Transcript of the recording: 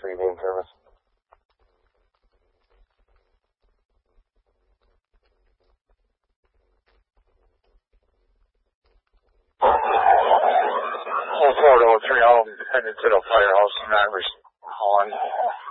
for evening service. Old 403, I'll head into the firehouse in Ivers, Holland.